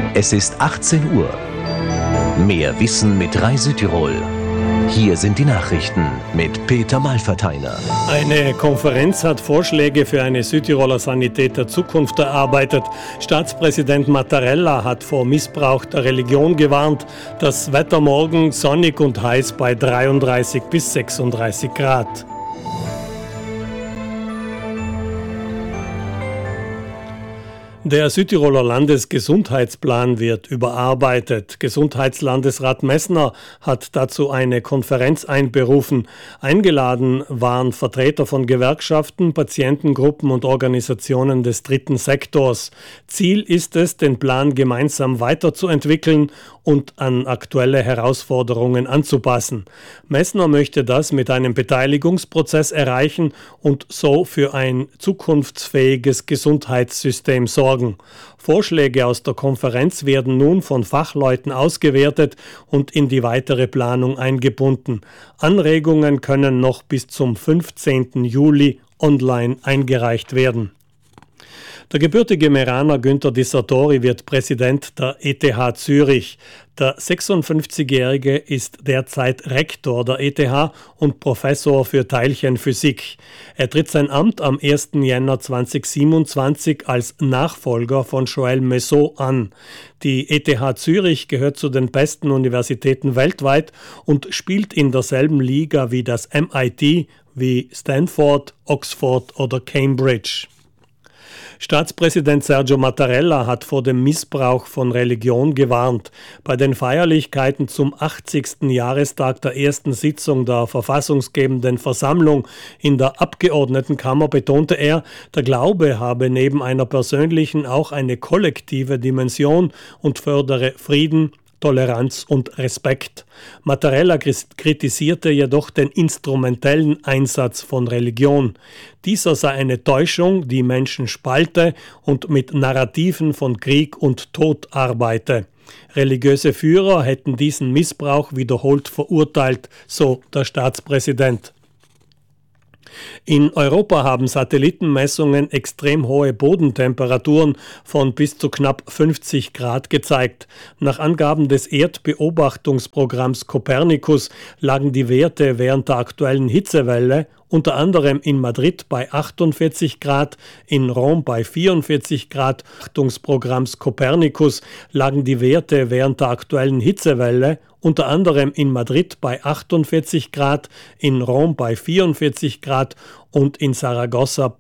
Es ist 18 Uhr. Mehr Wissen mit Rai Südtirol. Hier sind die Nachrichten mit Peter Malferteiner. Eine Konferenz hat Vorschläge für eine Südtiroler Sanität der Zukunft erarbeitet. Staatspräsident Mattarella hat vor Missbrauch der Religion gewarnt. Das Wetter morgen sonnig und heiß bei 33 bis 36 Grad. Der Südtiroler Landesgesundheitsplan wird überarbeitet. Gesundheitslandesrat Messner hat dazu eine Konferenz einberufen. Eingeladen waren Vertreter von Gewerkschaften, Patientengruppen und Organisationen des dritten Sektors. Ziel ist es, den Plan gemeinsam weiterzuentwickeln und an aktuelle Herausforderungen anzupassen. Messner möchte das mit einem Beteiligungsprozess erreichen und so für ein zukunftsfähiges Gesundheitssystem sorgen. Vorschläge aus der Konferenz werden nun von Fachleuten ausgewertet und in die weitere Planung eingebunden. Anregungen können noch bis zum 15. Juli online eingereicht werden. Der gebürtige Meraner Günther Di Sartori wird Präsident der ETH Zürich. Der 56-Jährige ist derzeit Rektor der ETH und Professor für Teilchenphysik. Er tritt sein Amt am 1. Jänner 2027 als Nachfolger von Joël Messot an. Die ETH Zürich gehört zu den besten Universitäten weltweit und spielt in derselben Liga wie das MIT, wie Stanford, Oxford oder Cambridge. Staatspräsident Sergio Mattarella hat vor dem Missbrauch von Religion gewarnt. Bei den Feierlichkeiten zum 80. Jahrestag der ersten Sitzung der verfassungsgebenden Versammlung in der Abgeordnetenkammer betonte er, der Glaube habe neben einer persönlichen auch eine kollektive Dimension und fördere Frieden, Toleranz und Respekt. Mattarella kritisierte jedoch den instrumentellen Einsatz von Religion. Dieser sei eine Täuschung, die Menschen spalte und mit Narrativen von Krieg und Tod arbeite. Religiöse Führer hätten diesen Missbrauch wiederholt verurteilt, so der Staatspräsident. In Europa haben Satellitenmessungen extrem hohe Bodentemperaturen von bis zu knapp 50 Grad gezeigt. Nach Angaben des Erdbeobachtungsprogramms Copernicus lagen die Werte während der aktuellen Hitzewelle unter anderem in Madrid bei 48 Grad, in Rom bei 44 Grad. Beobachtungsprogramms Copernicus lagen die Werte während der aktuellen Hitzewelle unter anderem in Madrid bei 48 Grad, in Rom bei 44 Grad und in Saragossa